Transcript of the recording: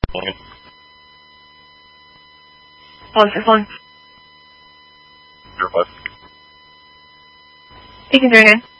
Pause your phone. Your what? You can do it again.